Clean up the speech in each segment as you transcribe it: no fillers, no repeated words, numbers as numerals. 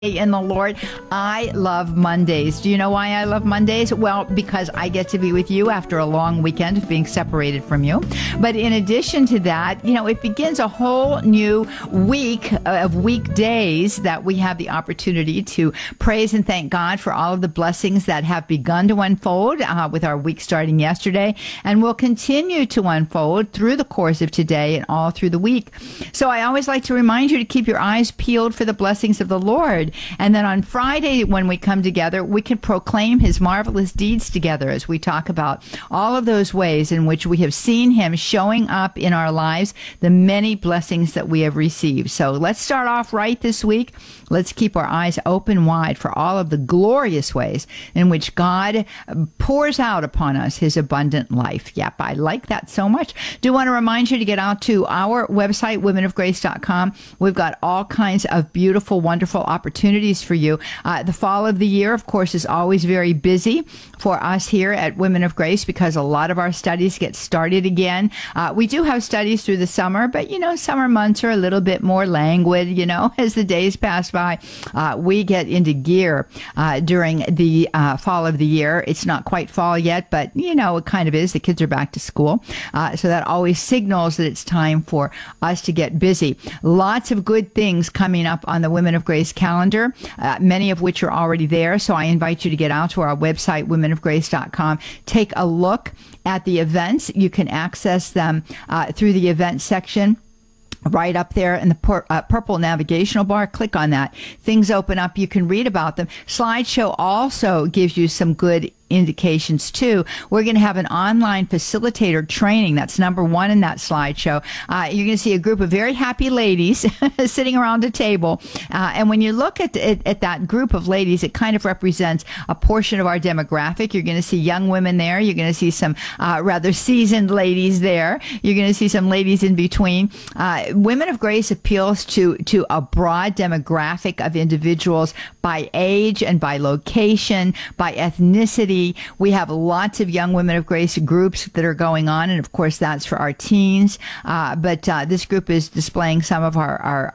In the Lord. I love Mondays. Do you know why I love Mondays? Well, because I get to be with you after a long weekend of being separated from you. But in addition to that, it begins a whole new week of weekdays that we have the opportunity to praise and thank God for all of the blessings that have begun to unfold with our week starting yesterday and will continue to unfold through the course of today and all through the week. So I always like to remind you to keep your eyes peeled for the blessings of the Lord. And then on Friday, when we come together, we can proclaim his marvelous deeds together as we talk about all of those ways in which we have seen him showing up in our lives, the many blessings that we have received. So let's start off right this week. Let's keep our eyes open wide for all of the glorious ways in which God pours out upon us his abundant life. Yep, I like that so much. Do want to remind you to get out to our website, womenofgrace.com. We've got all kinds of beautiful, wonderful opportunities for you. The fall of the year, of course, is always very busy for us here at Women of Grace because a lot of our studies get started again. We do have studies through the summer, but, summer months are a little bit more languid, as the days pass by. We get into gear during the fall of the year. It's not quite fall yet, but, it kind of is. The kids are back to school. So that always signals that it's time for us to get busy. Lots of good things coming up on the Women of Grace calendar. Many of which are already there. So I invite you to get out to our website, womenofgrace.com. Take a look at the events. You can access them through the event section. Right up there in the purple navigational bar, click on that. Things open up. You can read about them. Slideshow also gives you some good indications too. We're going to have an online facilitator training. That's number one in that slideshow. You're going to see a group of very happy ladies sitting around a table. And when you look at that group of ladies, it kind of represents a portion of our demographic. You're going to see young women there. You're going to see some rather seasoned ladies there. You're going to see some ladies in between. Women of Grace appeals to a broad demographic of individuals by age and by location, by ethnicity. We have lots of young Women of Grace groups that are going on, and of course that's for our teens. But this group is displaying some of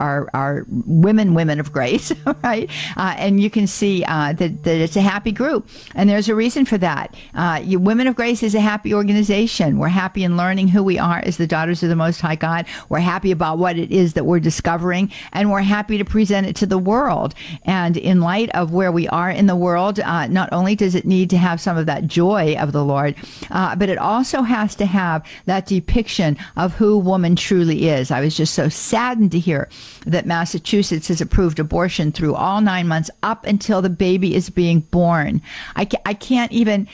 our women of Grace, right? And you can see that it's a happy group, and there's a reason for that. Women of Grace is a happy organization. We're happy in learning who we are as the daughters of the Most High God. We're happy about what it is that we're discovering, and we're happy to present it to the world. And in light of where we are in the world, not only does it need to have some of that joy of the Lord, but it also has to have that depiction of who woman truly is. I was just so saddened to hear that Massachusetts has approved abortion through all 9 months up until the baby is being born. I can't even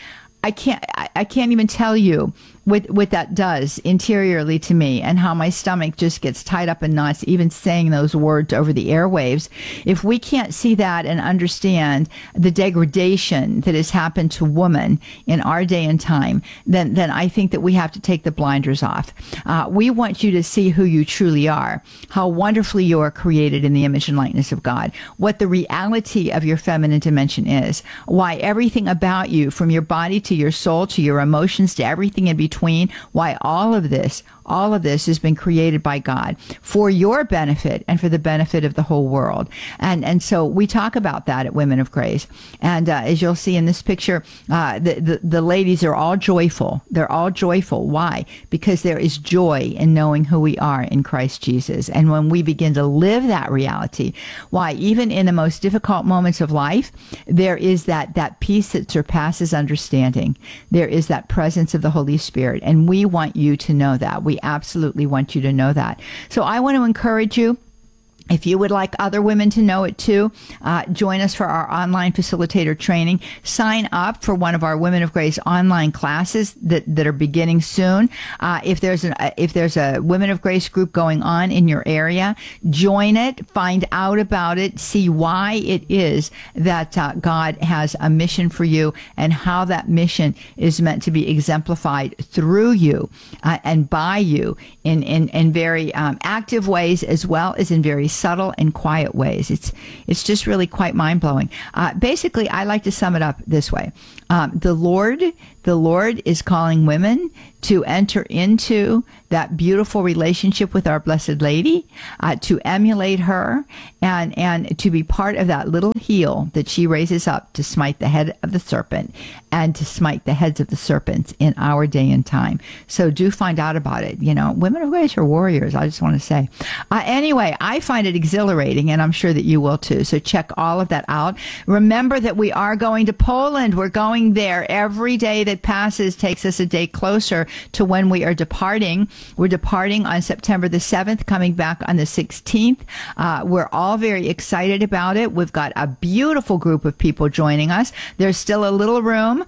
tell you what that does interiorly to me and how my stomach just gets tied up in knots, even saying those words over the airwaves. If we can't see that and understand the degradation that has happened to woman in our day and time, then I think that we have to take the blinders off. We want you to see who you truly are, how wonderfully you are created in the image and likeness of God, what the reality of your feminine dimension is, why everything about you, from your body to your soul to your emotions to everything in between, why all of this has been created by God for your benefit and for the benefit of the whole world. And so we talk about that at Women of Grace. And as you'll see in this picture, the ladies are all joyful. They're all joyful. Why? Because there is joy in knowing who we are in Christ Jesus. And when we begin to live that reality, why, even in the most difficult moments of life, there is that peace that surpasses understanding. There is that presence of the Holy Spirit. And we want you to know that. We absolutely want you to know that. So I want to encourage you, if you would like other women to know it too, join us for our online facilitator training. Sign up for one of our Women of Grace online classes that are beginning soon. If there's a Women of Grace group going on in your area, join it, find out about it, see why it is that God has a mission for you and how that mission is meant to be exemplified through you and by you in very active ways as well as in very subtle and quiet ways. It's just really quite mind-blowing. Basically, I like to sum it up this way. The Lord is calling women to enter into that beautiful relationship with our Blessed Lady, to emulate her, and to be part of that little heel that she raises up to smite the head of the serpent and to smite the heads of the serpents in our day and time. So do find out about it. Women of grace are warriors, I just want to say. Anyway, I find it exhilarating, and I'm sure that you will too. So check all of that out. Remember that we are going to Poland. We're going there. Every day that passes takes us a day closer to when we are departing. We're departing on September the 7th, coming back on the 16th. We're all very excited about it. We've got a beautiful group of people joining us. There's still a little room.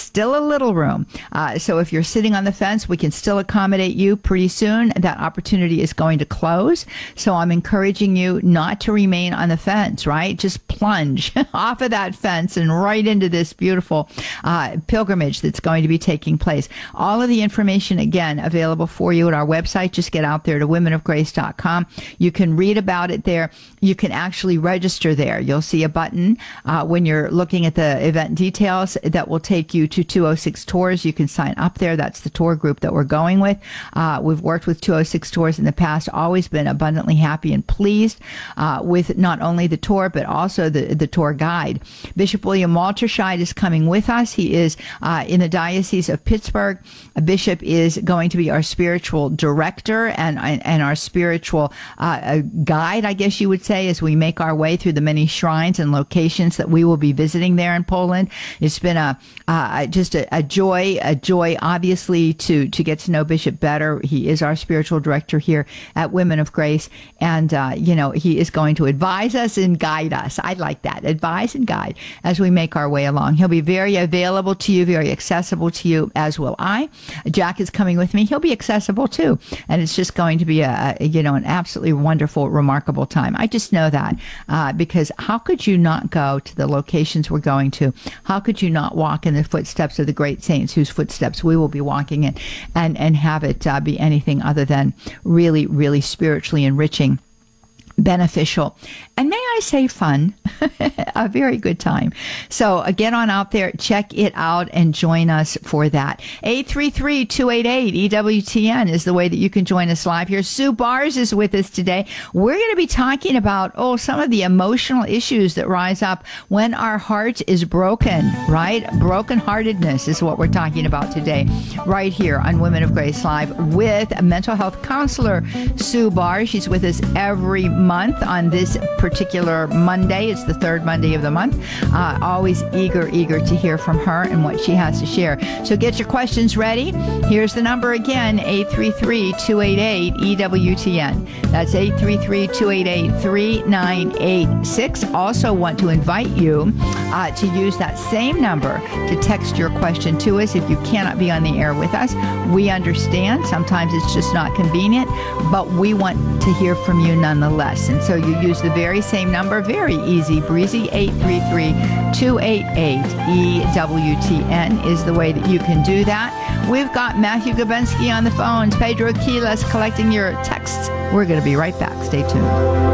So if you're sitting on the fence, we can still accommodate you pretty soon. That opportunity is going to close. So I'm encouraging you not to remain on the fence, right? Just plunge off of that fence and right into this beautiful pilgrimage that's going to be taking place. All of the information, again, available for you at our website. Just get out there to womenofgrace.com. You can read about it there. You can actually register there. You'll see a button when you're looking at the event details that will take you to 206 Tours. You can sign up there. That's the tour group that we're going with. We've worked with 206 Tours in the past, always been abundantly happy and pleased with not only the tour, but also the tour guide. Bishop William Walterscheid is coming with us. He is in the Diocese of Pittsburgh. Bishop is going to be our spiritual director and our spiritual guide, I guess you would say, as we make our way through the many shrines and locations that we will be visiting there in Poland. It's been just a joy, obviously, to get to know Bishop better. He is our spiritual director here at Women of Grace, and he is going to advise us and guide us. I like that, advise and guide as we make our way along. He'll be very available to you, very accessible to you, as will I. Jack is coming with me. He'll be accessible too, and it's just going to be an absolutely wonderful, remarkable time. I just know that because how could you not go to the locations we're going to? How could you not walk in the footsteps of the great saints whose footsteps we will be walking in, and have it be anything other than really, really spiritually enriching, beneficial, and may I say fun, a very good time. So get on out there, check it out, and join us for that. 833-288-EWTN is the way that you can join us live here. Sue Bars is with us today. We're going to be talking about, some of the emotional issues that rise up when our heart is broken, right? Brokenheartedness is what we're talking about today, right here on Women of Grace Live with a mental health counselor, Sue Bars. She's with us every month on this particular Monday. It's the third Monday of the month. Always eager to hear from her and what she has to share. So get your questions ready. Here's the number again, 833-288-EWTN. That's 833-288-3986. Also want to invite you to use that same number to text your question to us if you cannot be on the air with us. We understand. Sometimes it's just not convenient, but we want to hear from you nonetheless. And so you use the very same number, very easy breezy, 833-288-EWTN is the way that you can do that. We've got Matthew Gabensky on the phones, Pedro Quiles collecting your texts. We're going to be right back. Stay tuned.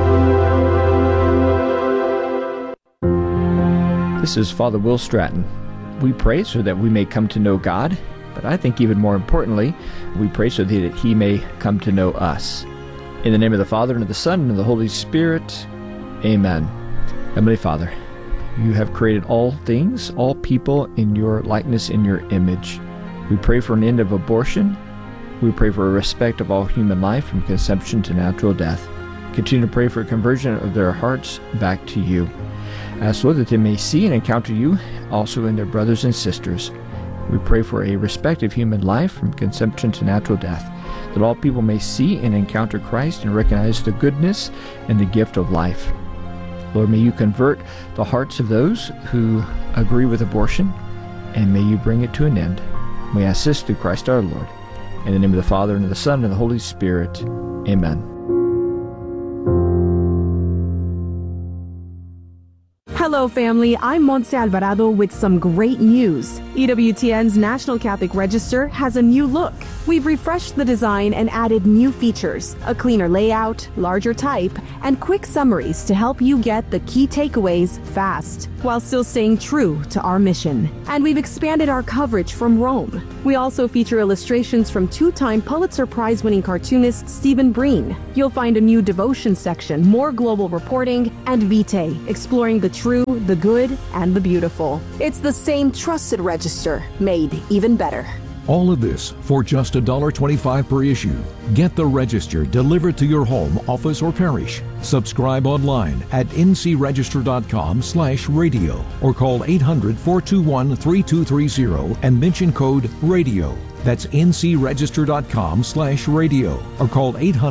This is Father Will Stratton. We pray so that we may come to know God, but I think even more importantly, we pray so that He may come to know us. In the name of the Father, and of the Son, and of the Holy Spirit, amen. Heavenly Father, you have created all things, all people in your likeness, in your image. We pray for an end of abortion. We pray for a respect of all human life from conception to natural death. Continue to pray for a conversion of their hearts back to you. Ask, Lord, that they may see and encounter you also in their brothers and sisters. We pray for a respect of human life from conception to natural death, that all people may see and encounter Christ and recognize the goodness and the gift of life. Lord, may you convert the hearts of those who agree with abortion, and may you bring it to an end. We ask this through Christ our Lord. In the name of the Father, and of the Son, and of the Holy Spirit. Amen. Hello, family. I'm Montse Alvarado with some great news. EWTN's National Catholic Register has a new look. We've refreshed the design and added new features, a cleaner layout, larger type, and quick summaries to help you get the key takeaways fast, while still staying true to our mission. And we've expanded our coverage from Rome. We also feature illustrations from two-time Pulitzer Prize-winning cartoonist Stephen Breen. You'll find a new devotion section, more global reporting, and Vitae, exploring the true, the good, and the beautiful. It's the same trusted register, made even better. All of this for just $1.25 per issue. Get the Register delivered to your home, office, or parish. Subscribe online at ncregister.com/radio or call 800-421-3230 and mention code RADIO. That's ncregister.com/radio or call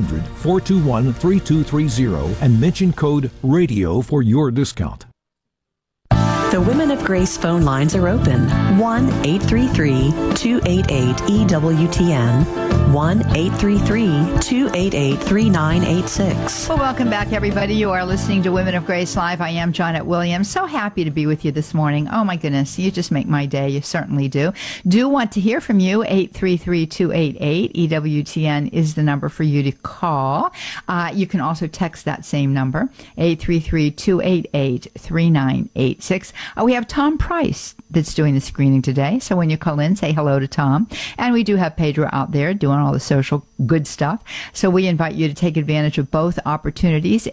800-421-3230 and mention code RADIO for your discount. The Women of Grace phone lines are open. 1-833-288-EWTN. 1-833-288-3986. Well, welcome back, everybody. You are listening to Women of Grace Live. I am Janet Williams. So happy to be with you this morning. Oh, my goodness. You just make my day. You certainly do. Do want to hear from you. 833-288-EWTN is the number for you to call. You can also text that same number, 833-288-3986. We have Tom Price that's doing the screening today. So when you call in, say hello to Tom. And we do have Pedro out there doing all the social good stuff. So we invite you to take advantage of both opportunities,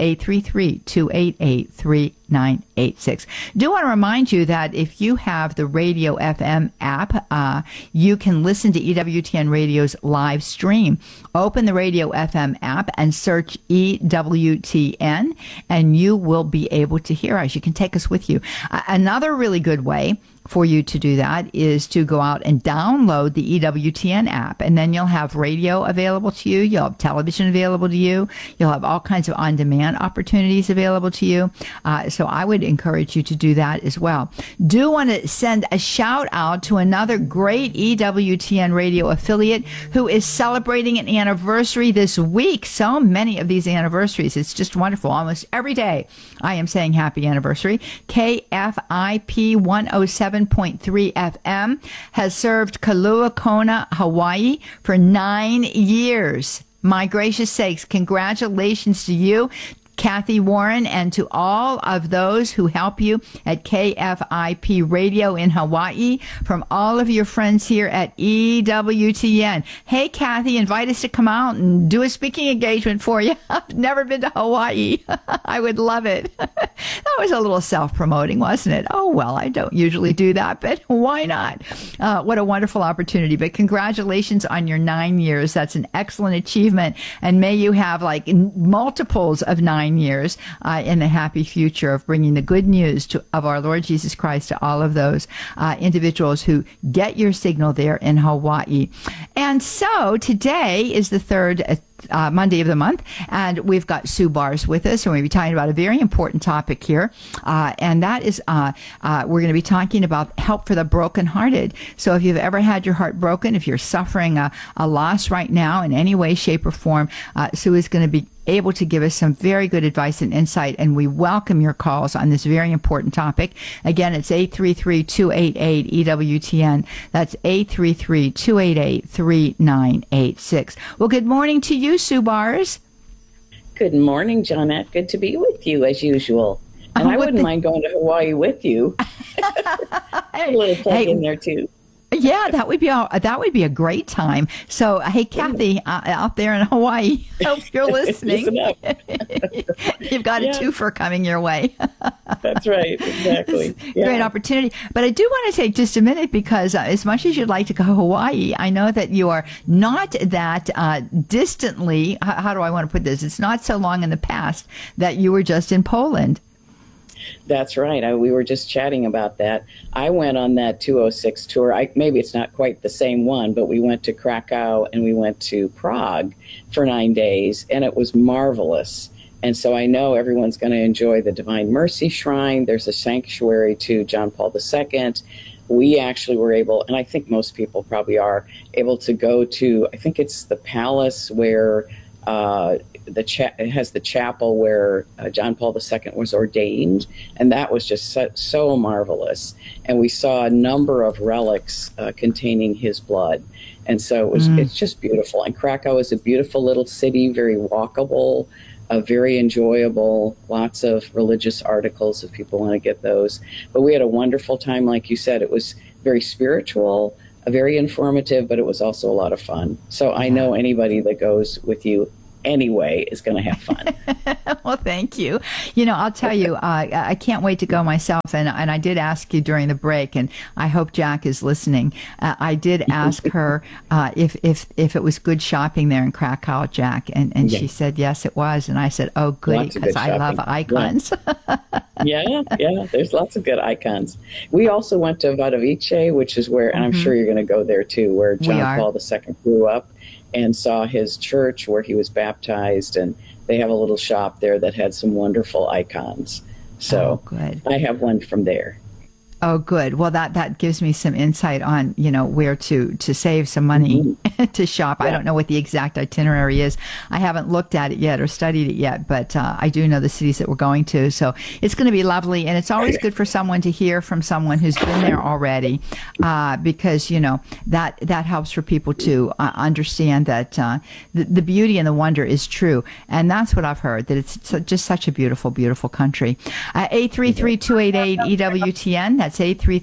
833-288-3986. Do want to remind you that if you have the Radio FM app, you can listen to EWTN Radio's live stream. Open the Radio FM app and search EWTN, and you will be able to hear us. You can take us with you. Another really good way for you to do that is to go out and download the EWTN app, and then you'll have radio available to you, you'll have television available to you, you'll have all kinds of on-demand opportunities available to you. So I would encourage you to do that as well. Do want to send a shout out to another great EWTN radio affiliate who is celebrating an anniversary this week. So many of these anniversaries. It's just wonderful. Almost every day I am saying happy anniversary. KFIP 107.3 FM has served Kailua Kona, Hawaii for 9 years. My gracious sakes, congratulations to you, Kathy Warren, and to all of those who help you at KFIP Radio in Hawaii, from all of your friends here at EWTN. Hey, Kathy, invite us to come out and do a speaking engagement for you. I've never been to Hawaii. I would love it. That was a little self-promoting, wasn't it? Oh, well, I don't usually do that, but why not? What a wonderful opportunity. But congratulations on your 9 years. That's an excellent achievement. And may you have like multiples of 9 years in the happy future of bringing the good news of our Lord Jesus Christ to all of those individuals who get your signal there in Hawaii. And so today is the third Monday of the month, and we've got Sue Bars with us, and we'll be talking about a very important topic here, and that is we're going to be talking about help for the brokenhearted. So if you've ever had your heart broken, if you're suffering a loss right now in any way, shape, or form, Sue is going to be able to give us some very good advice and insight, and we welcome your calls on this very important topic. Again, it's 833-288-EWTN. That's 833-288-3986. Well, good morning to you, Sue Bars. Good morning, Johnette. Good to be with you, as usual. And I wouldn't mind going to Hawaii with you. A little plug in there, too. Yeah, that would be a great time. So, hey, Kathy, out there in Hawaii, hope you're listening. You've got a twofer coming your way. That's right, exactly. Great opportunity. But I do want to take just a minute, because as much as you'd like to go to Hawaii, I know that you are not that distantly, how do I want to put this? It's not so long in the past that you were just in Poland. That's right. We were just chatting about that. I went on that 206 tour. Maybe it's not quite the same one, but we went to Krakow and we went to Prague for 9 days, and it was marvelous. And so I know everyone's going to enjoy the Divine Mercy Shrine. There's a sanctuary to John Paul II. We actually were able, and I think most people probably are, able to go to, I think it's the palace where it has the chapel where John Paul II was ordained, and that was just so marvelous. And we saw a number of relics containing his blood, and so it's just beautiful. And Krakow is a beautiful little city, very walkable, very enjoyable, lots of religious articles if people want to get those. But we had a wonderful time, like you said. It was very spiritual, very informative, but it was also a lot of fun. So I know anybody that goes with you anyway is going to have fun. Well, thank you. You know, I'll tell you, I can't wait to go myself. And I did ask you during the break, and I hope Jack is listening. I did ask her if it was good shopping there in Krakow, Jack, and she said yes, it was. And I said, oh, goody, because I love icons. Yeah, there's lots of good icons. We also went to Wadowice, which is where, and I'm sure you're going to go there too, where John Paul II grew up, and saw his church where he was baptized, and they have a little shop there that had some wonderful icons. So good. I have one from there. Oh, good. Well, that gives me some insight on, where to save some money to shop. Yeah. I don't know what the exact itinerary is. I haven't looked at it yet or studied it yet, but I do know the cities that we're going to. So it's going to be lovely. And it's always good for someone to hear from someone who's been there already, because, that helps for people to understand that the beauty and the wonder is true. And that's what I've heard, that it's just such a beautiful, beautiful country. 833-288-EWTN. That's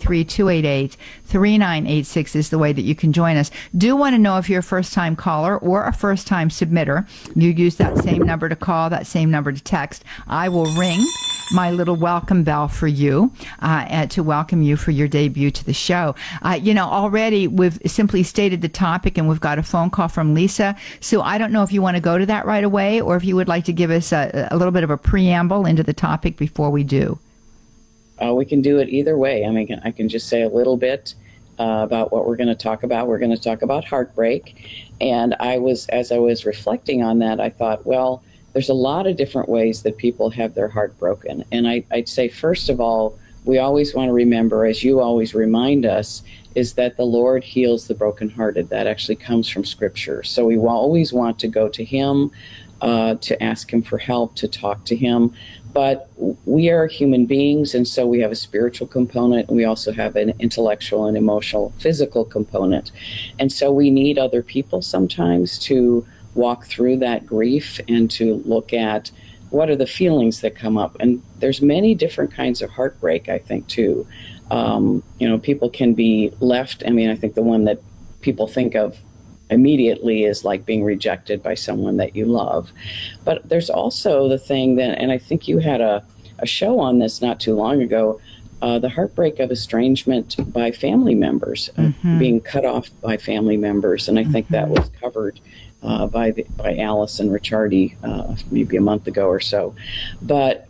833-288-3986 is the way that you can join us. Do want to know if you're a first-time caller or a first-time submitter. You use that same number to call, that same number to text. I will ring my little welcome bell for you to welcome you for your debut to the show. Already we've simply stated the topic, and we've got a phone call from Lisa. So I don't know if you want to go to that right away, or if you would like to give us a little bit of a preamble into the topic before we do. We can do it either way. I mean, I can just say a little bit about what we're going to talk about. We're going to talk about heartbreak. And as I was reflecting on that, I thought, well, there's a lot of different ways that people have their heart broken. And I'd say, first of all, we always want to remember, as you always remind us, is that the Lord heals the brokenhearted. That actually comes from Scripture. So we always want to go to Him, to ask Him for help, to talk to Him. But we are human beings, and so we have a spiritual component, and we also have an intellectual and emotional, physical component. And so we need other people sometimes to walk through that grief and to look at what are the feelings that come up. And there's many different kinds of heartbreak, I think, too. People can be left. I mean, I think the one that people think of immediately is like being rejected by someone that you love. But there's also the thing that, and I think you had a show on this not too long ago, the heartbreak of estrangement by family members, being cut off by family members. And I think that was covered by Allison Ricciardi maybe a month ago or so. But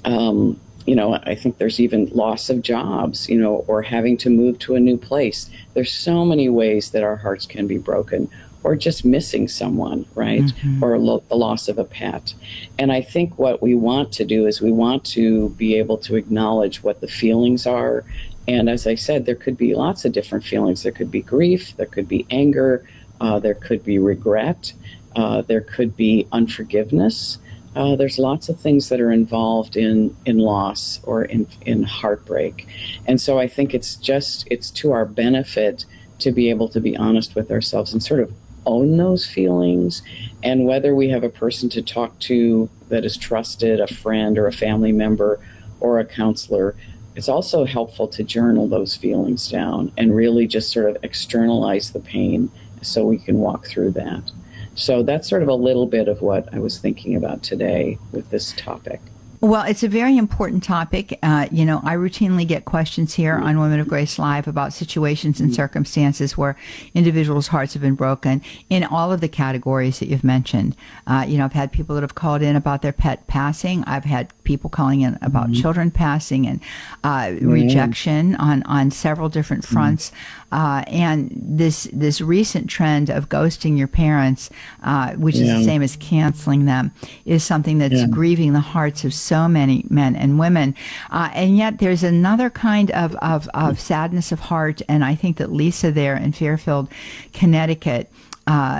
I think there's even loss of jobs, or having to move to a new place. There's so many ways that our hearts can be broken, or just missing someone, right? Or the loss of a pet. And I think what we want to do is we want to be able to acknowledge what the feelings are. And as I said, there could be lots of different feelings. There could be grief, there could be anger, there could be regret, there could be unforgiveness. There's lots of things that are involved in loss or in heartbreak. And so I think it's to our benefit to be able to be honest with ourselves and sort of own those feelings. And whether we have a person to talk to that is trusted, a friend or a family member or a counselor, it's also helpful to journal those feelings down and really just sort of externalize the pain so we can walk through that. So that's sort of a little bit of what I was thinking about today with this topic. Well, it's a very important topic. I routinely get questions here on Women of Grace Live about situations and circumstances where individuals' hearts have been broken in all of the categories that you've mentioned. I've had people that have called in about their pet passing. I've had people calling in about children passing and rejection on several different fronts. And this recent trend of ghosting your parents, which is the same as canceling them, is something that's grieving the hearts of so many men and women. And yet there's another kind of sadness of heart, and I think that Lisa there in Fairfield, Connecticut,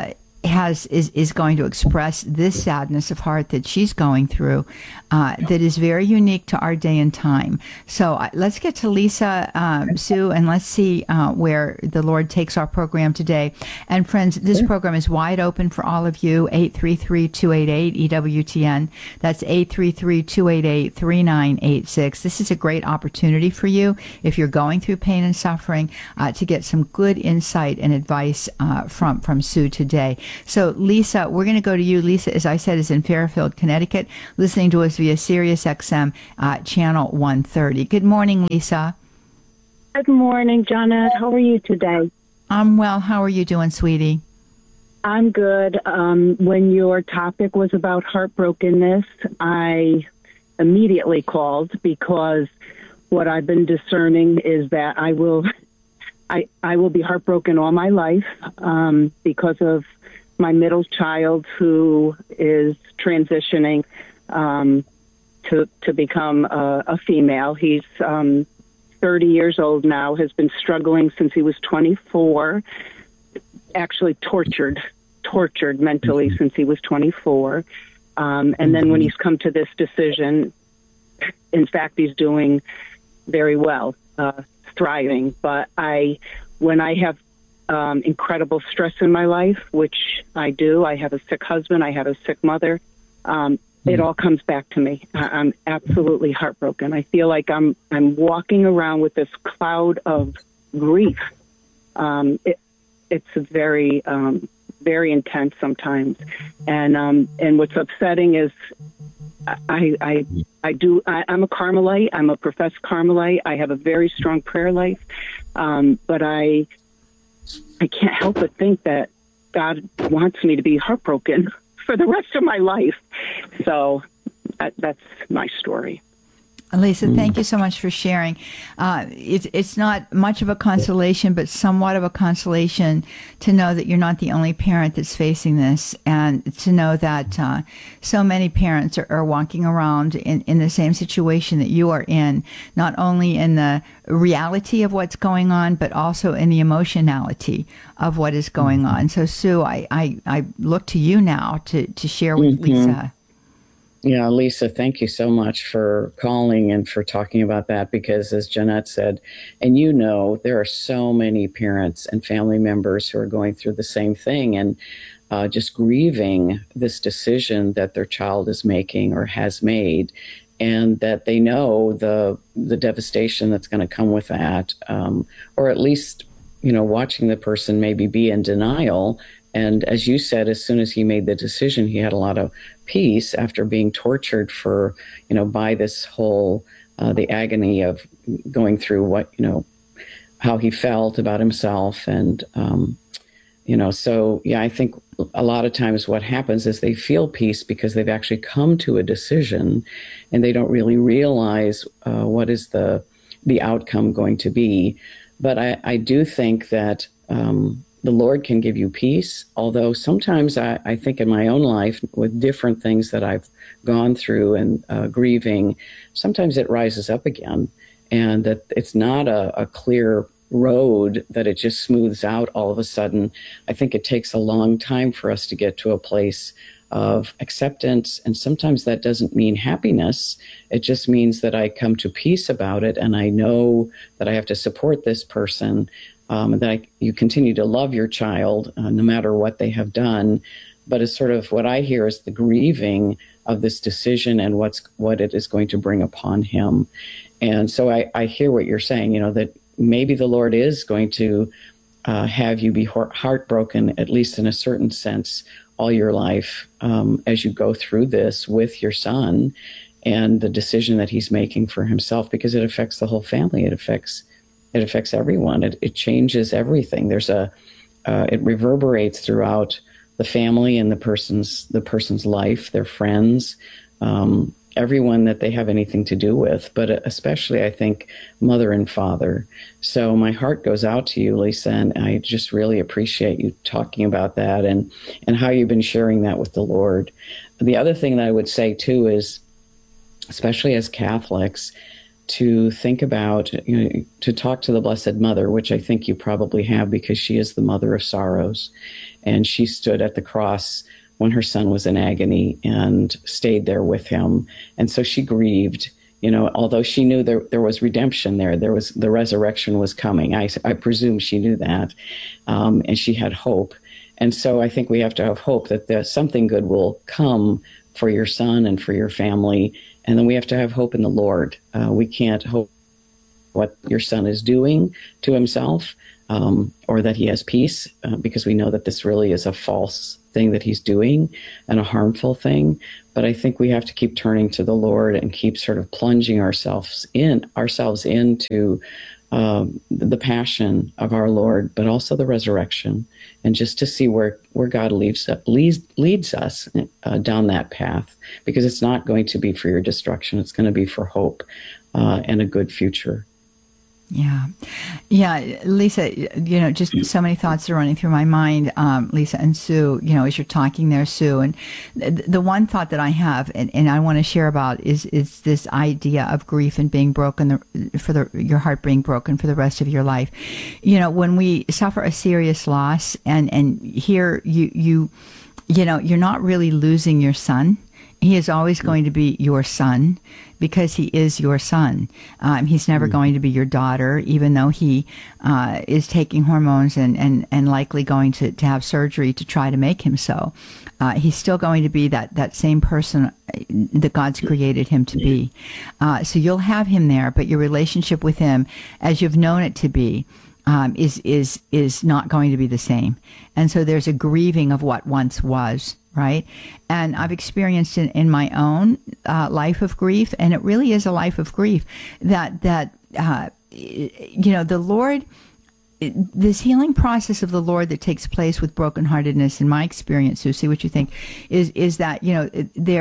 is going to express this sadness of heart that she's going through, that is very unique to our day and time. So let's get to Lisa, Sue, and let's see where the Lord takes our program today. And friends, this program is wide open for all of you. 833-288-EWTN. That's 833-288-3986. This is a great opportunity for you, if you're going through pain and suffering, to get some good insight and advice from Sue today. So Lisa, we're going to go to you. Lisa, as I said, is in Fairfield, Connecticut, listening to us via Sirius XM channel 130. Good morning, Lisa. Good morning, Janet. How are you today? I'm well. How are you doing, sweetie? I'm good. When your topic was about heartbrokenness, I immediately called because what I've been discerning is that I will be heartbroken all my life because of my middle child, who is transitioning to become a female. He's 30 years old now, has been struggling since he was 24, actually tortured mentally since he was 24. And then when he's come to this decision, in fact, he's doing very well, thriving. But when I have incredible stress in my life, which I do, I have a sick husband, I have a sick mother, it all comes back to me. I'm absolutely heartbroken. I feel like I'm walking around with this cloud of grief. It's very, very intense sometimes. And what's upsetting is I'm a Carmelite. I'm a professed Carmelite. I have a very strong prayer life. But I can't help but think that God wants me to be heartbroken for the rest of my life. So that's my story. Lisa, thank you so much for sharing. It's not much of a consolation, but somewhat of a consolation to know that you're not the only parent that's facing this, and to know that so many parents are walking around in the same situation that you are in, not only in the reality of what's going on, but also in the emotionality of what is going on. So, Sue, I look to you now to share with Lisa. Yeah, Lisa, thank you so much for calling and for talking about that, because as Jeanette said, and there are so many parents and family members who are going through the same thing and just grieving this decision that their child is making or has made, and that they know the devastation that's going to come with that, or at least, watching the person maybe be in denial. And as you said, as soon as he made the decision, he had a lot of peace after being tortured for, by this whole, the agony of going through how he felt about himself. And, so, yeah, I think a lot of times what happens is they feel peace because they've actually come to a decision, and they don't really realize what is the outcome going to be. But I do think that the Lord can give you peace, although sometimes I think in my own life, with different things that I've gone through and grieving, sometimes it rises up again, and that it's not a clear road that it just smooths out all of a sudden. I think it takes a long time for us to get to a place of acceptance, and sometimes that doesn't mean happiness. It just means that I come to peace about it, and I know that I have to support this person, that you continue to love your child no matter what they have done. But it's sort of what I hear is the grieving of this decision and what it is going to bring upon him. And so I hear what you're saying, that maybe the Lord is going to have you be heartbroken, at least in a certain sense, all your life as you go through this with your son and the decision that he's making for himself, because it affects the whole family. It affects everyone. It changes everything. It reverberates throughout the family and the person's life, their friends, everyone that they have anything to do with, but especially, I think, mother and father. So my heart goes out to you, Lisa, and I just really appreciate you talking about that and how you've been sharing that with the Lord. The other thing that I would say, too, is, especially as Catholics, to think about, to talk to the Blessed Mother, which I think you probably have because she is the mother of sorrows. And she stood at the cross when her son was in agony and stayed there with him. And so she grieved, although she knew there was redemption there was the resurrection was coming. I presume she knew that, and she had hope. And so I think we have to have hope that something good will come for your son and for your family. And then we have to have hope in the Lord. We can't hope what your son is doing to himself, or that he has peace, because we know that this really is a false thing that he's doing and a harmful thing. But I think we have to keep turning to the Lord and keep sort of plunging ourselves into the passion of our Lord, but also the resurrection, and just to see where God leads us down that path, because it's not going to be for your destruction. It's going to be for hope and a good future. Yeah, Lisa, just so many thoughts are running through my mind, Lisa and Sue, as you're talking there, Sue. And the one thought that I have, and I want to share about is this idea of grief and being broken, your heart being broken for the rest of your life. When we suffer a serious loss, and here you're not really losing your son. He is always going to be your son because he is your son. He's never going to be your daughter, even though he is taking hormones and likely going to have surgery to try to make him so. He's still going to be that same person that God's created him to be. So you'll have him there, but your relationship with him, as you've known it to be, is not going to be the same. And so there's a grieving of what once was. Right. And I've experienced in my own life of grief, and it really is a life of grief that the Lord, this healing process of the Lord that takes place with brokenheartedness, in my experience, Susie, what you think is that, you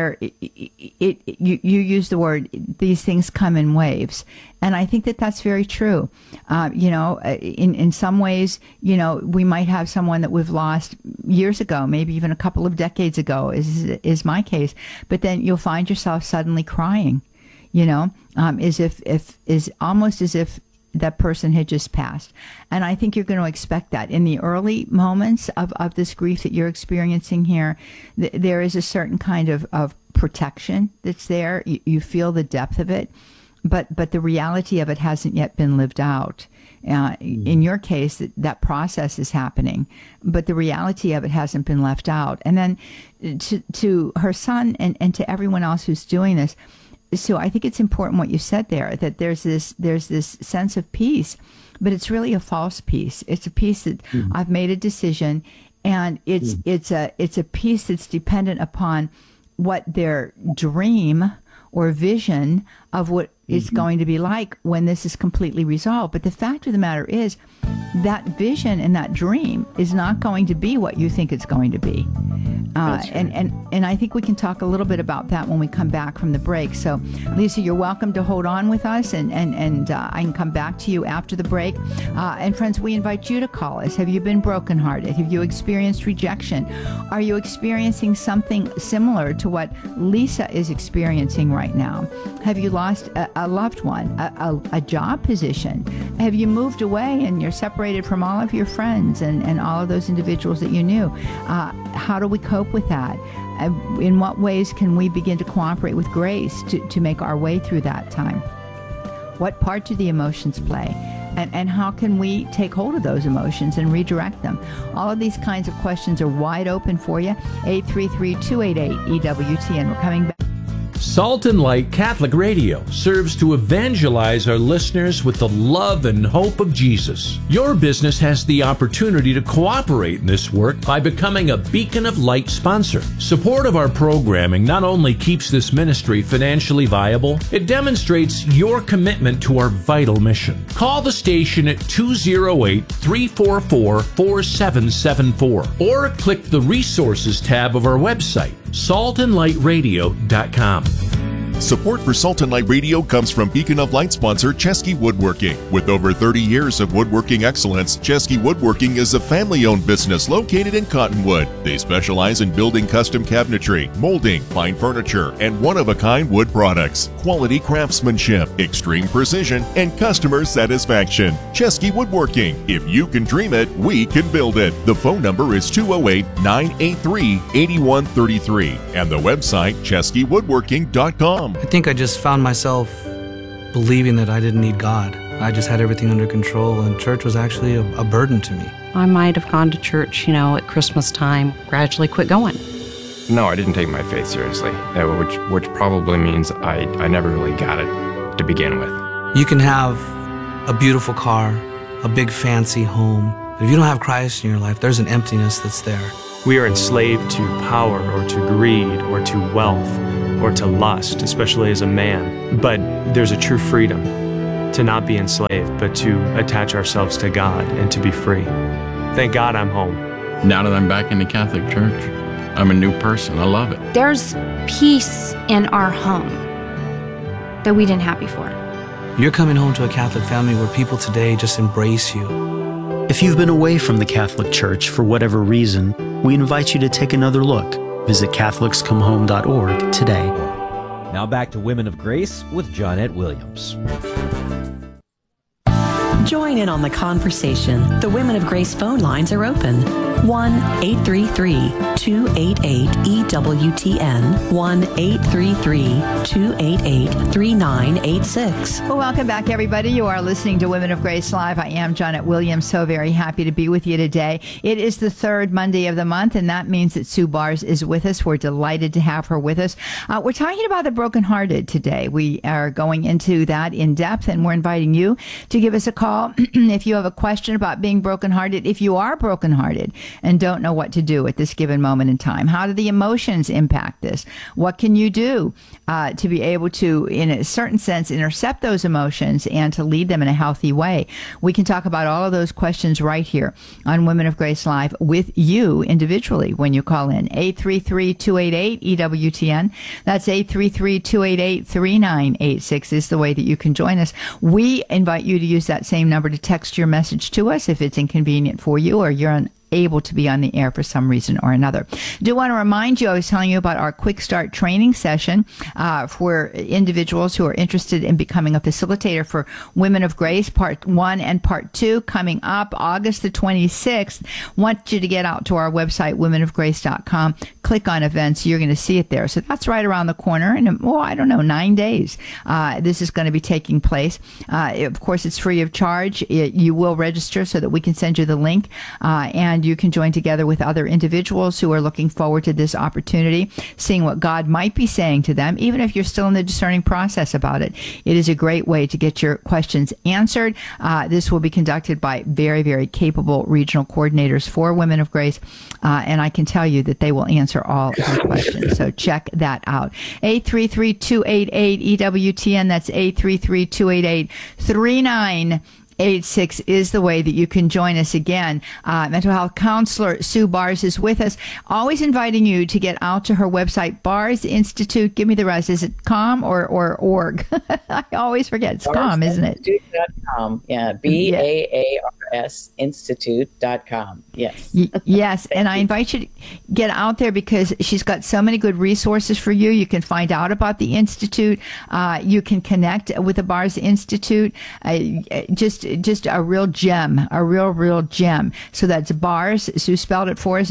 use the word, these things come in waves. And I think that that's very true. In some ways, we might have someone that we've lost years ago, maybe even a couple of decades ago is my case. But then you'll find yourself suddenly crying, almost as if that person had just passed. And I think you're going to expect that in the early moments of this grief that you're experiencing here. There is a certain kind of protection that's there. You feel the depth of it. But the reality of it hasn't yet been lived out. In your case, that process is happening, but the reality of it hasn't been left out. And then to her son and to everyone else who's doing this, so I think it's important what you said there, that there's this sense of peace, but it's really a false peace. It's a peace that I've made a decision, and it's a peace that's dependent upon what their dream or vision of what it's going to be like when this is completely resolved. But the fact of the matter is that vision and that dream is not going to be what you think it's going to be. Right. And I think we can talk a little bit about that when we come back from the break. So, Lisa, you're welcome to hold on with us, and I can come back to you after the break. And friends, we invite you to call us. Have you been brokenhearted? Have you experienced rejection? Are you experiencing something similar to what Lisa is experiencing right now? Have you lost a loved one, a job position? Have you moved away and you're separated from all of your friends and all of those individuals that you knew? How do we cope with that? In what ways can we begin to cooperate with grace to make our way through that time? What part do the emotions play? And how can we take hold of those emotions and redirect them? All of these kinds of questions are wide open for you. 833-288-EWTN. We're coming back. Salt and Light Catholic Radio serves to evangelize our listeners with the love and hope of Jesus. Your business has the opportunity to cooperate in this work by becoming a Beacon of Light sponsor. Support of our programming not only keeps this ministry financially viable, it demonstrates your commitment to our vital mission. Call the station at 208-344-4774 or click the Resources tab of our website, saltandlightradio.com. Support for Salt and Light Radio comes from Beacon of Light sponsor Chesky Woodworking. With over 30 years of woodworking excellence, Chesky Woodworking is a family-owned business located in Cottonwood. They specialize in building custom cabinetry, molding, fine furniture, and one-of-a-kind wood products. Quality craftsmanship, extreme precision, and customer satisfaction. Chesky Woodworking. If you can dream it, we can build it. The phone number is 208-983-8133 and the website cheskywoodworking.com. I think I just found myself believing that I didn't need God. I just had everything under control, and church was actually a burden to me. I might have gone to church, at Christmas time, gradually quit going. No, I didn't take my faith seriously, which probably means I never really got it to begin with. You can have a beautiful car, a big fancy home, but if you don't have Christ in your life, there's an emptiness that's there. We are enslaved to power or to greed or to wealth or to lust, especially as a man. But there's a true freedom to not be enslaved, but to attach ourselves to God and to be free. Thank God I'm home. Now that I'm back in the Catholic Church, I'm a new person. I love it. There's peace in our home that we didn't have before. You're coming home to a Catholic family where people today just embrace you. If you've been away from the Catholic Church for whatever reason, we invite you to take another look. Visit CatholicsComeHome.org today. Now back to Women of Grace with Johnnette Williams. Join in on the conversation. The Women of Grace phone lines are open. 1-833-288-EWTN. 1-833-288-3986. Well, welcome back, everybody. You are listening to Women of Grace Live. I am Johnnette Williams. So very happy to be with you today. It is the third Monday of the month, and that means that Sue Bars is with us. We're delighted to have her with us. We're talking about the brokenhearted today. We are going into that in depth, and we're inviting you to give us a call if you have a question about being brokenhearted. If you are brokenhearted and don't know what to do at this given moment in time, how do the emotions impact this? What can you do to be able to, in a certain sense, intercept those emotions and to lead them in a healthy way? We can talk about all of those questions right here on Women of Grace Live with you individually when you call in. 833-288-EWTN. That's 833-288-3986 is the way that you can join us. We invite you to use that same number to text your message to us if it's inconvenient for you or you're able to be on the air for some reason or another. Do want to remind you, I was telling you about our Quick Start training session for individuals who are interested in becoming a facilitator for Women of Grace, Part 1 and Part 2, coming up August the 26th. Want you to get out to our website, womenofgrace.com, click on events. You're going to see it there. So that's right around the corner. And, 9 days this is going to be taking place. Of course, it's free of charge. You will register so that we can send you the link, and you can join together with other individuals who are looking forward to this opportunity, seeing what God might be saying to them, even if you're still in the discerning process about it. It is a great way to get your questions answered. This will be conducted by very, very capable regional coordinators for Women of Grace, and I can tell you that they will answer all of your questions. So check that out. 833-288-EWTN. That's 833-288-3986 is the way that you can join us again. Mental health counselor Sue Bars is with us, always inviting you to get out to her website, Bars Institute. Give me the rest. Is it com or org? I always forget. It's com, isn't it? Institute.com. Yeah, BAARS Institute.com. Yes. Yes, and I invite you to get out there because she's got so many good resources for you. You can find out about the Institute. You can connect with the Bars Institute. Just a real gem, a real gem. So that's Bars, Sue spelled it for us,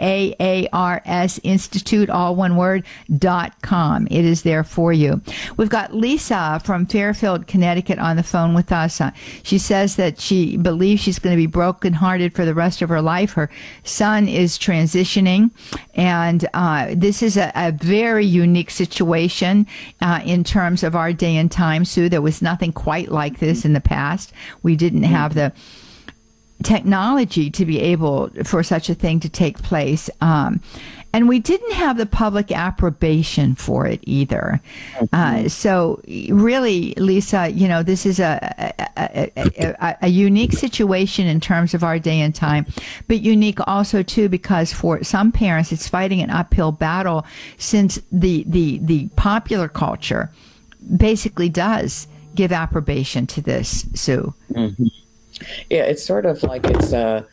BAARS Institute, all one word, .com. It is there for you. We've got Lisa from Fairfield, Connecticut on the phone with us. She says that she believes she's going to be brokenhearted for the rest of her life. Her son is transitioning, and this is a very unique situation in terms of our day and time, Sue. There was nothing quite like this in the past. We didn't have the technology to be able for such a thing to take place. And we didn't have the public approbation for it either. So really, Lisa, this is a unique situation in terms of our day and time, but unique also too because for some parents it's fighting an uphill battle since the popular culture basically does give approbation to this, Sue. Mm-hmm. Yeah, it's sort of like it's a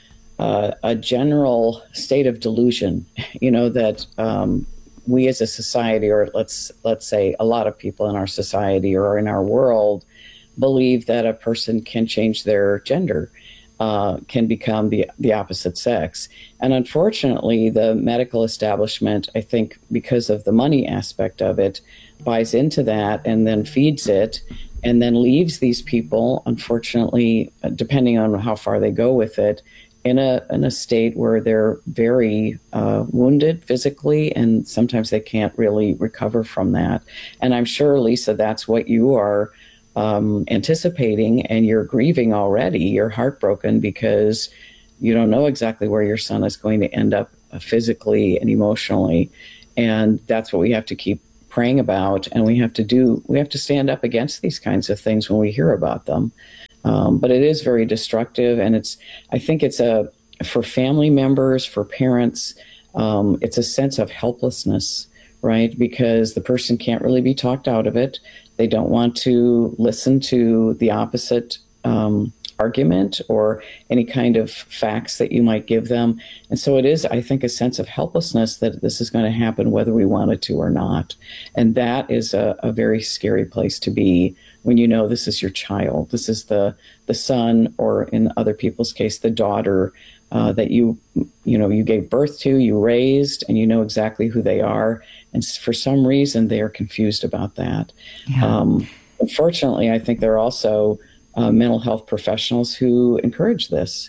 general state of delusion, that we as a society, or let's say a lot of people in our society or in our world, believe that a person can change their gender, can become the opposite sex. And unfortunately, the medical establishment, I think because of the money aspect of it, buys into that and then feeds it and then leaves these people, unfortunately, depending on how far they go with it, in a state where they're very wounded physically, and sometimes they can't really recover from that. And I'm sure, Lisa, that's what you are anticipating, and you're grieving already. You're heartbroken because you don't know exactly where your son is going to end up physically and emotionally. And that's what we have to keep praying about, and we have to stand up against these kinds of things when we hear about them. But it is very destructive, and I think it's for family members, for parents, it's a sense of helplessness, right? Because the person can't really be talked out of it. They don't want to listen to the opposite argument or any kind of facts that you might give them. And so it is, I think, a sense of helplessness that this is going to happen whether we want it to or not. And that is a very scary place to be when you know this is your child. This is the son, or in other people's case, the daughter that you gave birth to, you raised, and you know exactly who they are. And for some reason, they are confused about that. Yeah. Unfortunately, I think there are also mental health professionals who encourage this.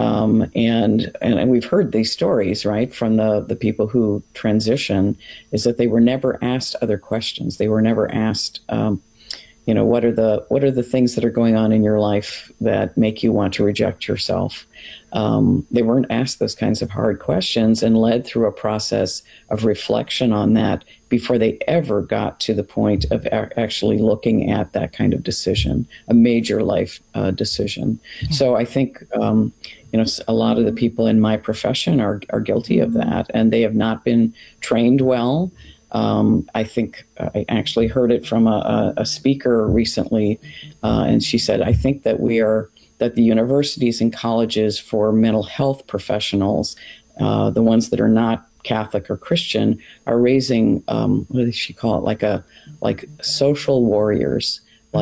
And we've heard these stories, right, from the people who transition, is that they were never asked other questions. They were never asked, what are the things that are going on in your life that make you want to reject yourself? They weren't asked those kinds of hard questions and led through a process of reflection on that before they ever got to the point of actually looking at that kind of decision, a major life decision. Yeah. So I think, a lot of the people in my profession are guilty of that, and they have not been trained well. I think I actually heard it from a speaker recently, and she said, I think that that the universities and colleges for mental health professionals, the ones that are not Catholic or Christian, are raising, what does she call it, like social warriors,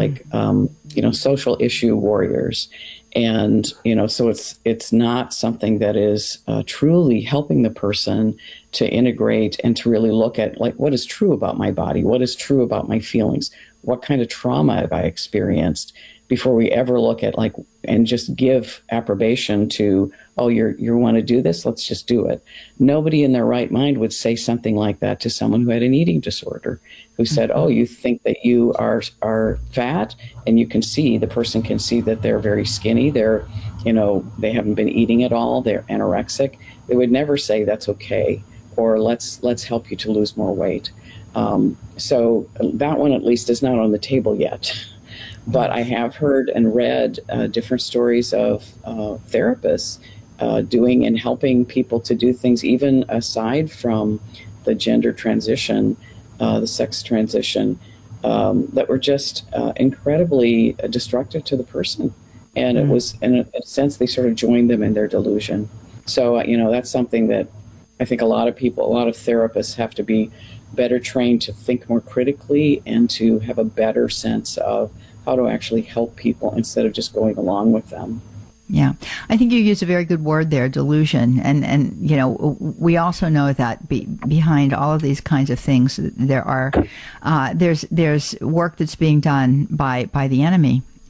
social issue warriors. And, so it's not something that is truly helping the person to integrate and to really look at, what is true about my body? What is true about my feelings? What kind of trauma have I experienced, before we ever look at and just give approbation to, oh, you want to do this? Let's just do it. Nobody in their right mind would say something like that to someone who had an eating disorder, who said, oh, you think that you are fat, and the person can see that they're very skinny. They're, they haven't been eating at all. They're anorexic. They would never say that's okay, or let's help you to lose more weight. So that one at least is not on the table yet. But I have heard and read different stories of therapists doing and helping people to do things even aside from the gender transition, the sex transition, that were just incredibly destructive to the person. And it was, in a sense, they sort of joined them in their delusion. So, that's something that I think a lot of therapists have to be better trained to think more critically and to have a better sense of how to actually help people instead of just going along with them. Yeah, I think you used a very good word there, delusion. And we also know that behind all of these kinds of things, there's work that's being done by the enemy.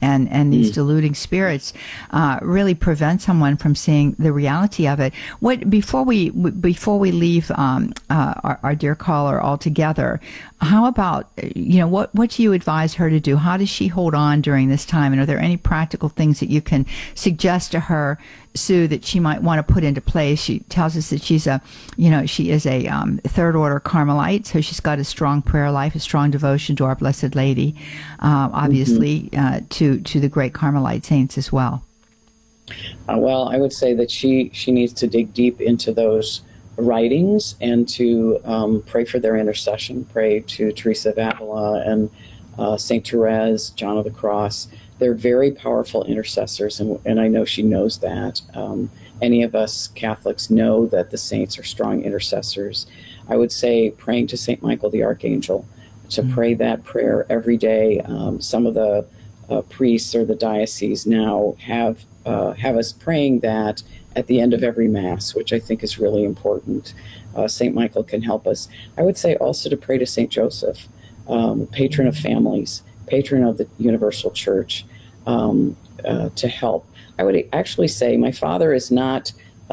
and these deluding spirits really prevent someone from seeing the reality of it. Before we leave our dear caller altogether, how about, what do you advise her to do? How does she hold on during this time? And are there any practical things that you can suggest to her, Sue, that she might want to put into place? She tells us that she is a third order Carmelite, so she's got a strong prayer life, a strong devotion to our Blessed Lady, obviously to the great Carmelite saints as well. Well, I would say that she needs to dig deep into those writings and to pray for their intercession, pray to Teresa of Avila and St. Therese, John of the Cross. They're very powerful intercessors, and I know she knows that. Any of us Catholics know that the saints are strong intercessors. I would say praying to St. Michael the Archangel, to pray that prayer every day. Some of the priests or the diocese now have us praying that at the end of every Mass, which I think is really important. St. Michael can help us. I would say also to pray to St. Joseph, patron of families, patron of the Universal Church, to help. I would actually say my father is not,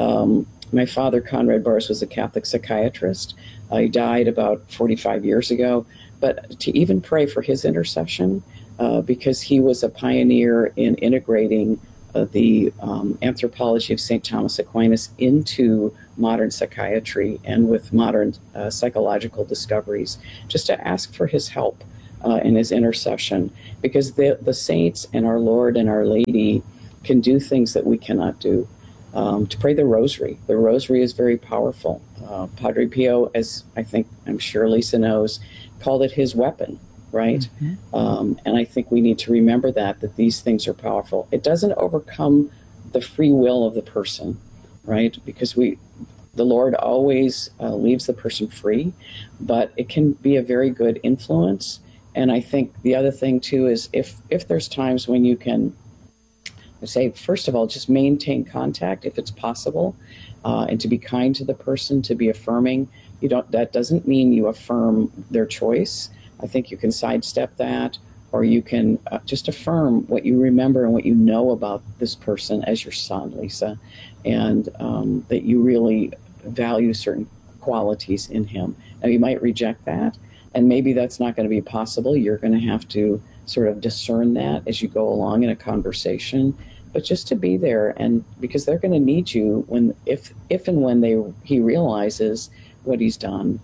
my father, Conrad Bars, was a Catholic psychiatrist. He died about 45 years ago, but to even pray for his intercession, because he was a pioneer in integrating the anthropology of St. Thomas Aquinas into modern psychiatry and with modern psychological discoveries, just to ask for his help in his intercession, because the saints and our Lord and Our Lady can do things that we cannot do. To pray the Rosary. The Rosary is very powerful. Padre Pio, as I'm sure Lisa knows, called it his weapon, right? And I think we need to remember that these things are powerful. It doesn't overcome the free will of the person, right? Because the Lord always leaves the person free, but it can be a very good influence. And I think the other thing too is if there's times when you can say, first of all, just maintain contact if it's possible, and to be kind to the person, to be affirming. That doesn't mean you affirm their choice. I think you can sidestep that, or you can just affirm what you remember and what you know about this person as your son, Lisa, and that you really value certain qualities in him. Now, you might reject that, and maybe that's not going to be possible. You're going to have to sort of discern that as you go along in a conversation, but just to be there, and because they're going to need you if and when he realizes what he's done.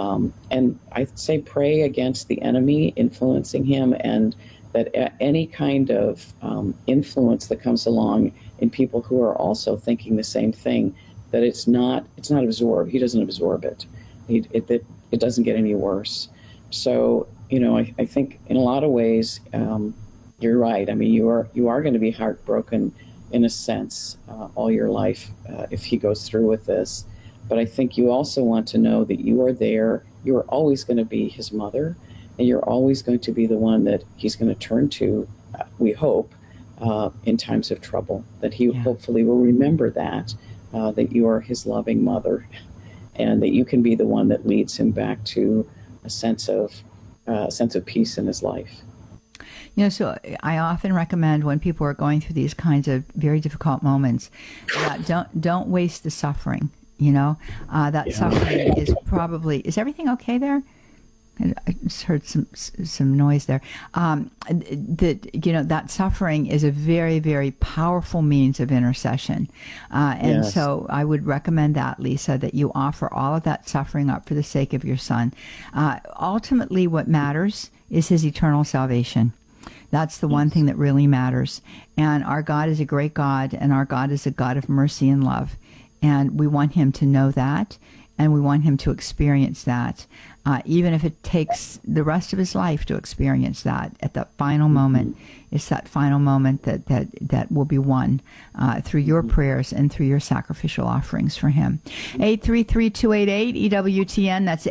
And I say pray against the enemy influencing him, and that any kind of influence that comes along in people who are also thinking the same thing, that it's not absorbed. He doesn't absorb it. It doesn't get any worse. So, I think in a lot of ways, you're right. I mean, you are going to be heartbroken in a sense all your life if he goes through with this. But I think you also want to know that you are there. You are always going to be his mother, and you're always going to be the one that he's going to turn to, we hope, in times of trouble, that he hopefully will remember that you are his loving mother, and that you can be the one that leads him back to a sense of peace in his life. So I often recommend when people are going through these kinds of very difficult moments that don't waste the suffering. Suffering is probably. Is everything okay there? I just heard some noise there. That suffering is a very, very powerful means of intercession, and so I would recommend that, Lisa, that you offer all of that suffering up for the sake of your son. Ultimately, what matters is his eternal salvation. That's the one thing that really matters. And our God is a great God, and our God is a God of mercy and love, and we want him to know that, and we want him to experience that. Even if it takes the rest of his life to experience that, at that final moment, it's that final moment that will be won through your prayers and through your sacrificial offerings for him. 833-288 EWTN. That's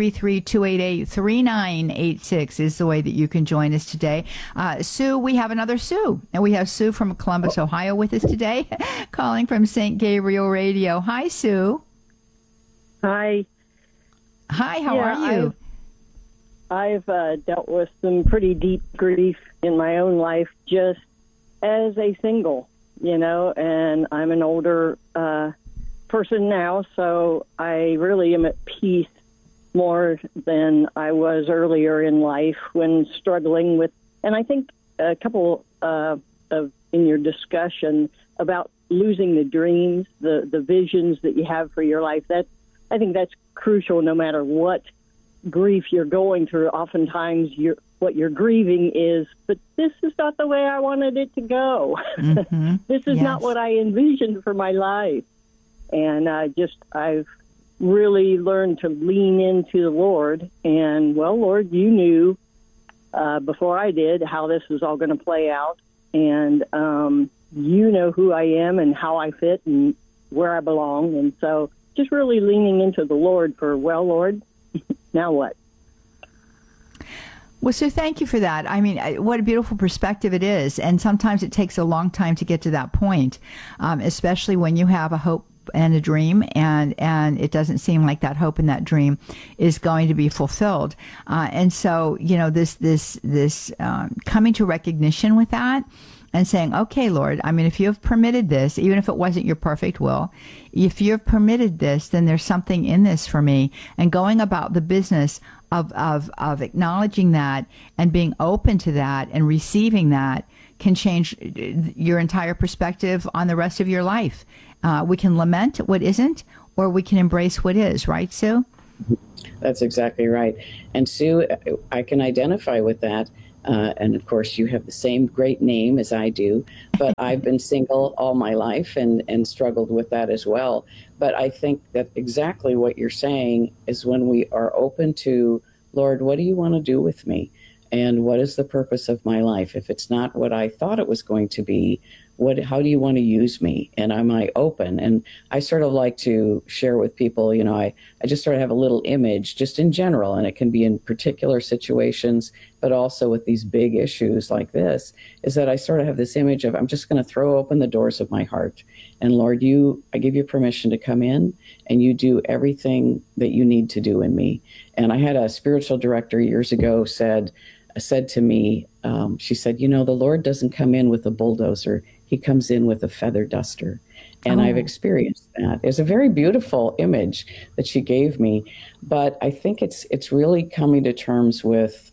833-288-3986 is the way that you can join us today. Sue, we have another Sue, and we have Sue from Columbus, Ohio, with us today, calling from St. Gabriel Radio. Hi, Sue. Hi. Hi, how are you? I've dealt with some pretty deep grief in my own life, just as a single, and I'm an older person now, so I really am at peace more than I was earlier in life when struggling with, and I think a couple in your discussion about losing the dreams, the visions that you have for your life, I think that's crucial no matter what grief you're going through. Oftentimes what you're grieving is, but this is not the way I wanted it to go. Mm-hmm. This is not what I envisioned for my life. And I've really learned to lean into the Lord. And, well, Lord, you knew before I did how this was all going to play out. And you know who I am and how I fit and where I belong. And so just really leaning into the Lord for, well, Lord, now what? Well, so thank you for that. I mean, what a beautiful perspective it is. And sometimes it takes a long time to get to that point, especially when you have a hope and a dream, and it doesn't seem like that hope and that dream is going to be fulfilled. And so, this coming to recognition with that and saying, okay, Lord, I mean, if you have permitted this, even if it wasn't your perfect will, if you have permitted this, then there's something in this for me. And going about the business of acknowledging that and being open to that and receiving that can change your entire perspective on the rest of your life. We can lament what isn't, or we can embrace what is, right, Sue? That's exactly right. And Sue, I can identify with that. And of course, you have the same great name as I do, but I've been single all my life and struggled with that as well. But I think that exactly what you're saying is when we are open to, Lord, what do you want to do with me? And what is the purpose of my life? If it's not what I thought it was going to be, how do you want to use me? And am I open? And I sort of like to share with people, I just sort of have a little image just in general, and it can be in particular situations, but also with these big issues like this, is that I sort of have this image of, I'm just going to throw open the doors of my heart. And Lord, I give you permission to come in, and you do everything that you need to do in me. And I had a spiritual director years ago said to me, she said, the Lord doesn't come in with a bulldozer. He comes in with a feather duster. And I've experienced that. It's a very beautiful image that she gave me. But I think it's really coming to terms with,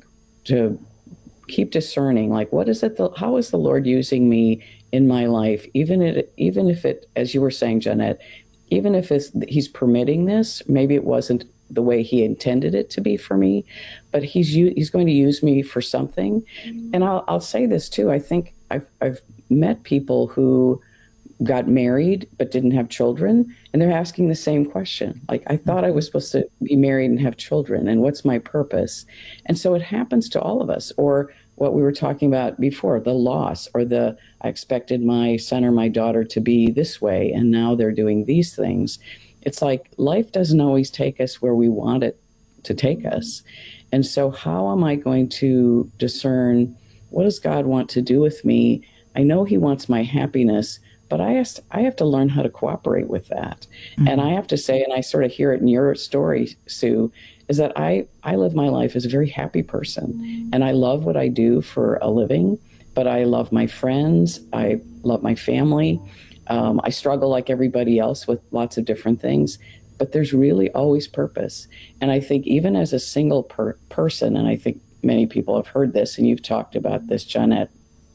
to keep discerning, what is it, how is the Lord using me in my life? Even if it, as you were saying, Jeanette, even if he's permitting this, maybe it wasn't the way he intended it to be for me, but he's going to use me for something. And I'll say this too. I think I've met people who got married but didn't have children, and they're asking the same question. I thought I was supposed to be married and have children, and what's my purpose? And so it happens to all of us. Or what we were talking about before, the loss, or I expected my son or my daughter to be this way, and now they're doing these things. It's like life doesn't always take us where we want it to take us. And so how am I going to discern, what does God want to do with me? I know he wants my happiness, but I have to learn how to cooperate with that. Mm-hmm. And I have to say, and I sort of hear it in your story, Sue, is that I live my life as a very happy person. And I love what I do for a living, but I love my friends. I love my family. I struggle like everybody else with lots of different things, but there's really always purpose. And I think even as a single person, and I think many people have heard this, and you've talked about this, Jeanette,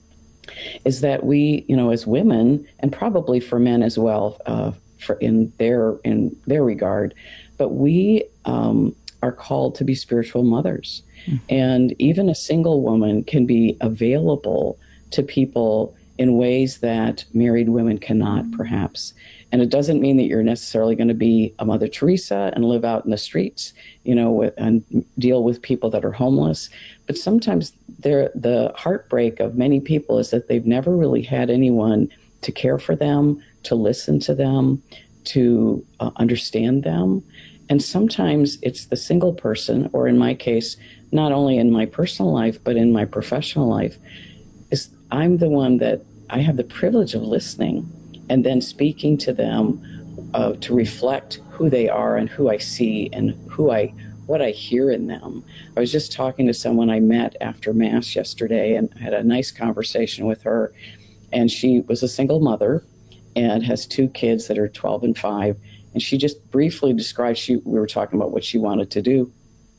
is that we, as women, and probably for men as well, in their regard, but we are called to be spiritual mothers. Mm-hmm. And even a single woman can be available to people in ways that married women cannot, perhaps. And it doesn't mean that you're necessarily going to be a Mother Teresa and live out in the streets, and deal with people that are homeless. But sometimes the heartbreak of many people is that they've never really had anyone to care for them, to listen to them, to understand them. And sometimes it's the single person, or in my case, not only in my personal life, but in my professional life, is I'm the one that I have the privilege of listening and then speaking to them to reflect who they are and who I see and who I what I hear in them. I was just talking to someone I met after Mass yesterday and had a nice conversation with her. And she was a single mother and has 2 kids that are 12 and 5. And she just briefly described, we were talking about what she wanted to do.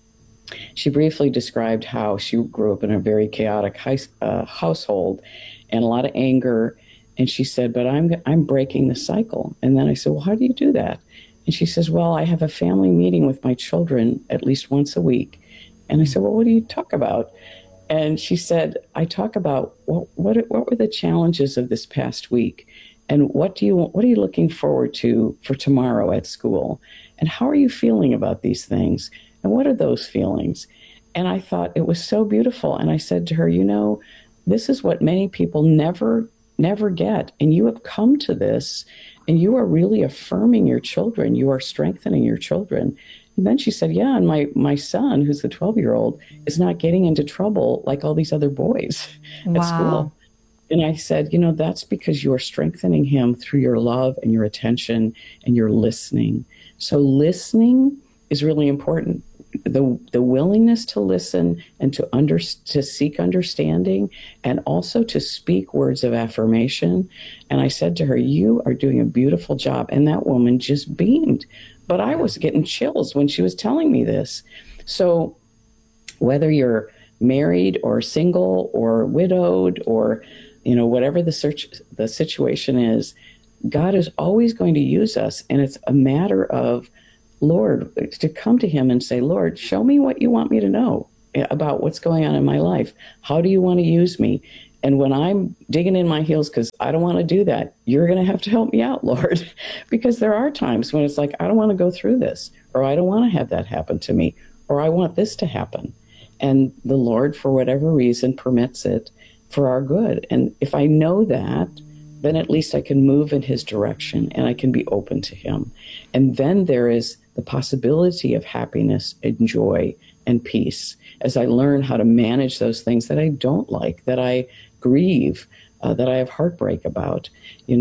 She briefly described how she grew up in a very chaotic household and a lot of anger. And she said, but I'm breaking the cycle. And then I said, well, how do you do that? And she says, well, I have a family meeting with my children at least once a week. And I said, well, what do you talk about? And she said, I talk about what were the challenges of this past week? And what are you looking forward to for tomorrow at school? And how are you feeling about these things? And what are those feelings? And I thought it was so beautiful. And I said to her, this is what many people never get. And you have come to this, and you are really affirming your children. You are strengthening your children. And then she said, yeah, and my son, who's the 12-year-old, is not getting into trouble like all these other boys at school. And I said, that's because you are strengthening him through your love and your attention and your listening. So listening is really important. The willingness to listen and to seek understanding, and also to speak words of affirmation. And I said to her, you are doing a beautiful job. And that woman just beamed. But I was getting chills when she was telling me this. So whether you're married or single or widowed or whatever the situation is, God is always going to use us. And it's a matter of, Lord, to come to him and say, Lord, show me what you want me to know about what's going on in my life. How do you want to use me? And when I'm digging in my heels because I don't want to do that, you're going to have to help me out, Lord, because there are times when it's like, I don't want to go through this, or I don't want to have that happen to me, or I want this to happen. And the Lord, for whatever reason, permits it for our good. And if I know that, then at least I can move in his direction and I can be open to him. And then there is the possibility of happiness and joy and peace as I learn how to manage those things that I don't like, that I grieve, that I have heartbreak about,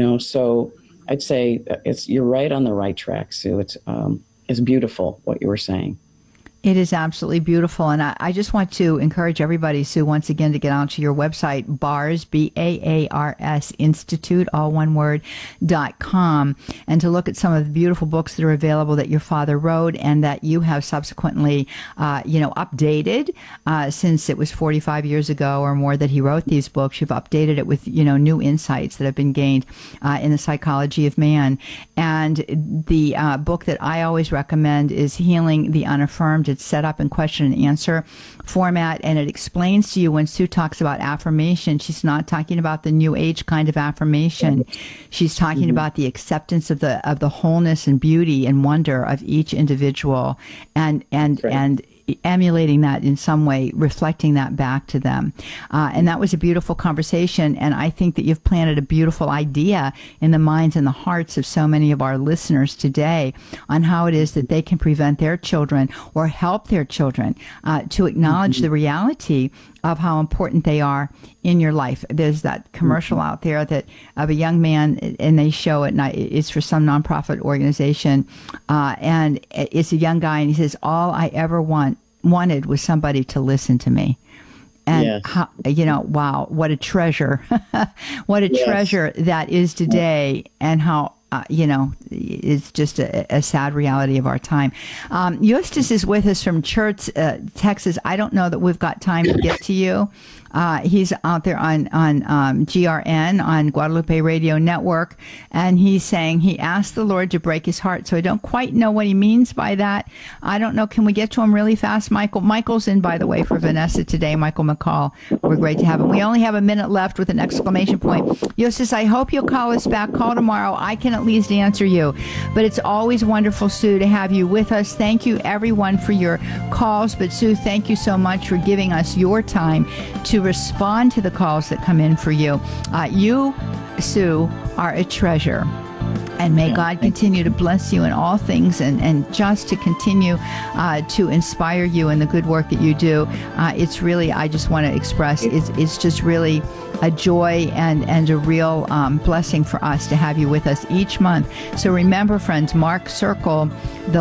So I'd say you're right on the right track, Sue. It's beautiful what you were saying. It is absolutely beautiful. And I just want to encourage everybody, Sue, once again, to get onto your website, BARS, BAARS Institute, all one word, .com, and to look at some of the beautiful books that are available that your father wrote and that you have subsequently, updated, since it was 45 years ago or more that he wrote these books. You've updated it with, new insights that have been gained, in the psychology of man. And the book that I always recommend is Healing the Unaffirmed. It's set up in question and answer format, and it explains to you when Sue talks about affirmation, she's not talking about the new age kind of affirmation. She's talking about the acceptance of the wholeness and beauty and wonder of each individual, and emulating that in some way, reflecting that back to them. And that was a beautiful conversation. And I think that you've planted a beautiful idea in the minds and the hearts of so many of our listeners today on how it is that they can prevent their children or help their children to acknowledge the reality of how important they are in your life. There's that commercial out there that of a young man, and they show it, and it's for some nonprofit organization, and it's a young guy, and he says, all I ever wanted was somebody to listen to me. And how, wow, what a treasure. What a treasure that is today, and how it's just a sad reality of our time. Justus is with us from Church, Texas. I don't know that we've got time to get to you. He's out there on GRN, on Guadalupe Radio Network, and he's saying he asked the Lord to break his heart. So I don't quite know what he means by that. I don't know. Can we get to him really fast, Michael? Michael's in, by the way, for Vanessa today, Michael McCall. We're great to have him. We only have a minute left with an exclamation point. Justus, I hope you'll call us back. Call tomorrow. I can at least answer you. But it's always wonderful, Sue, to have you with us. Thank you, everyone, for your calls. But, Sue, thank you so much for giving us your time to respond to the calls that come in for you. You, Sue, are a treasure. And may God continue to bless you in all things and just to continue to inspire you in the good work that you do. It's really, I just want to express, it's just really a joy and a real blessing for us to have you with us each month. So remember, friends, circle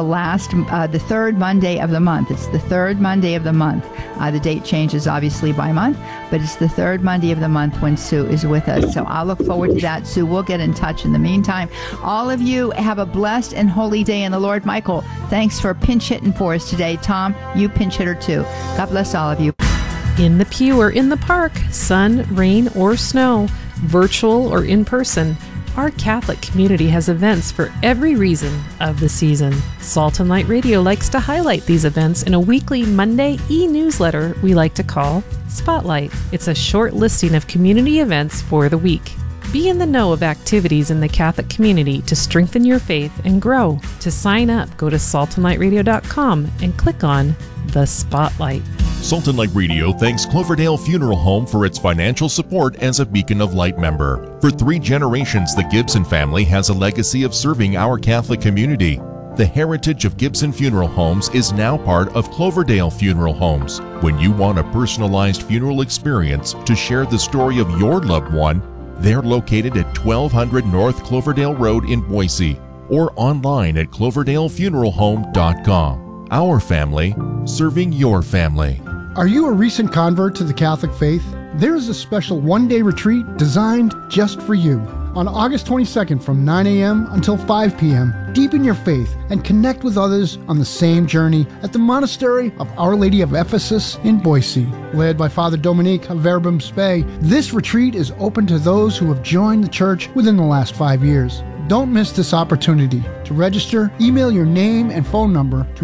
the third Monday of the month. It's the third Monday of the month. The date changes obviously by month, but it's the third Monday of the month when Sue is with us. So I'll look forward to that. Sue, we'll get in touch in the meantime. All of you have a blessed and holy day in the Lord. Michael, thanks for pinch hitting for us today. Tom, you pinch hitter too. God bless all of you. In the pew or in the park, sun, rain, or snow, virtual or in person, our Catholic community has events for every reason of the season. Salt and Light Radio likes to highlight these events in a weekly Monday e-newsletter we like to call Spotlight. It's a short listing of community events for the week. Be in the know of activities in the Catholic community to strengthen your faith and grow. To sign up, go to saltandlightradio.com and click on the Spotlight. Salt and Light Radio thanks Cloverdale Funeral Home for its financial support as a Beacon of Light member. For 3 generations, the Gibson family has a legacy of serving our Catholic community. The heritage of Gibson Funeral Homes is now part of Cloverdale Funeral Homes. When you want a personalized funeral experience to share the story of your loved one, they're located at 1200 North Cloverdale Road in Boise or online at cloverdalefuneralhome.com. Our family, serving your family. Are you a recent convert to the Catholic faith? There's a special one-day retreat designed just for you. On August 22nd from 9 a.m. until 5 p.m., deepen your faith and connect with others on the same journey at the Monastery of Our Lady of Ephesus in Boise. Led by Father Dominique of Verbum Spei, this retreat is open to those who have joined the church within the last 5 years. Don't miss this opportunity. To register, email your name and phone number to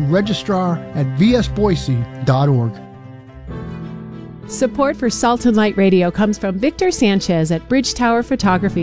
registrar@vsboise.org. Support for Salt and Light Radio comes from Victor Sanchez at Bridge Tower Photography.